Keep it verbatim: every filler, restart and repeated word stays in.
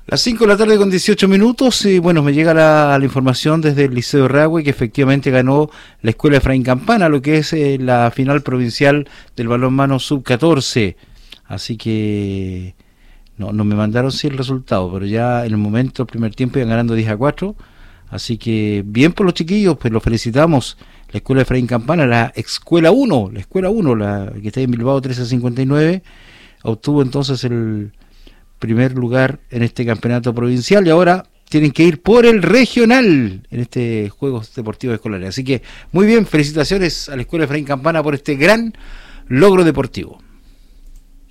Las cinco de la tarde con dieciocho minutos, y bueno, me llega la, la información desde el Liceo de Rahue que efectivamente ganó la Escuela Efraín Campana, lo que es eh, la final provincial del balonmano sub catorce. Así que no, no me mandaron sí el resultado, pero ya en el momento, el primer tiempo, iban ganando diez a cuatro. Así que bien por los chiquillos, pues los felicitamos. La Escuela Efraín Campana, la Escuela uno, la Escuela uno, la que está en Bilbao trece cincuenta y nueve, obtuvo entonces el primer lugar en este campeonato provincial y ahora tienen que ir por el regional en este Juegos Deportivos Escolares. Así que muy bien, felicitaciones a la Escuela Efraín Campana por este gran logro deportivo.